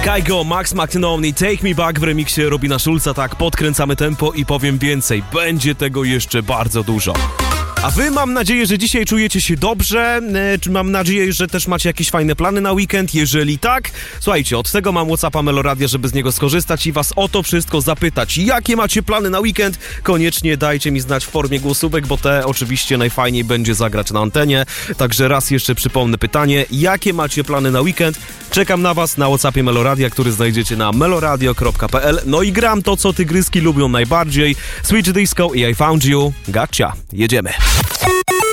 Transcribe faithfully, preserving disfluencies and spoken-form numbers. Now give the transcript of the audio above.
Kygo, Max McAnally, Take Me Back w remiksie Robina Schulza. Tak, podkręcamy tempo i powiem więcej, będzie tego jeszcze bardzo dużo. A wy, mam nadzieję, że dzisiaj czujecie się dobrze, e, mam nadzieję, że też macie jakieś fajne plany na weekend. Jeżeli tak, słuchajcie, od tego mam WhatsAppa Meloradia, żeby z niego skorzystać i was o to wszystko zapytać. Jakie macie plany na weekend? Koniecznie dajcie mi znać w formie głosówek, bo te oczywiście najfajniej będzie zagrać na antenie. Także raz jeszcze przypomnę pytanie, jakie macie plany na weekend? Czekam na was na WhatsAppie Meloradia, który znajdziecie na meloradio kropka p l. No i gram to, co tygryski lubią najbardziej. Switch Disco i I Found You. Gotcha. Jedziemy.